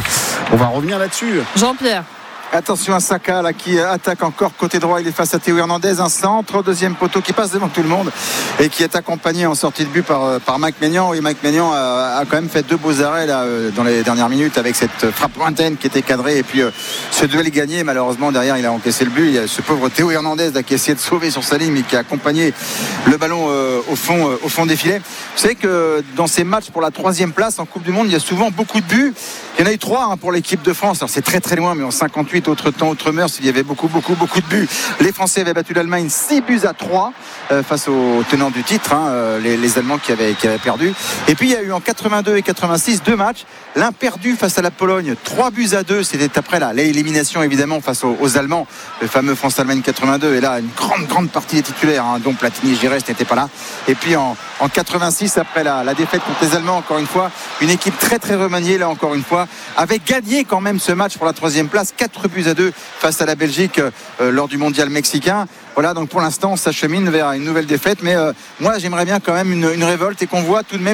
on va revenir là-dessus. Jean-Pierre. Attention à Saka là, qui attaque encore côté droit, il est face à Théo Hernandez, un centre, deuxième poteau qui passe devant tout le monde et qui est accompagné en sortie de but par Mike Maignan. Et Mike Maignan a quand même fait 2 beaux arrêts là, dans les dernières minutes avec cette frappe lointaine qui était cadrée et puis ce duel gagné. Malheureusement derrière il a encaissé le but, il y a ce pauvre Théo Hernandez là, qui a essayé de sauver sur sa ligne mais qui a accompagné le ballon au fond des filets. Vous savez que dans ces matchs pour la 3e place en Coupe du Monde il y a souvent beaucoup de buts. Il y en a eu 3 pour l'équipe de France. Alors c'est très très loin mais en 58 autre temps, autre mœurs, il y avait beaucoup de buts. Les Français avaient battu l'Allemagne 6-3 face aux tenants du titre, les Allemands qui avaient perdu. Et puis il y a eu en 82 et 86 2 matchs, l'un perdu face à la Pologne 3-2, c'était après l'élimination évidemment face aux Allemands, le fameux France-Allemagne 82, et là une grande partie des titulaires, dont Platini et Giresse n'étaient pas là. Et puis en 86 après la défaite contre les Allemands, encore une fois une équipe très très remaniée là encore une fois, avait gagné quand même ce match pour la 3e place 4-2 face à la Belgique lors du mondial mexicain. Voilà, donc pour l'instant on s'achemine vers une nouvelle défaite, mais moi j'aimerais bien quand même une révolte et qu'on voit tout de même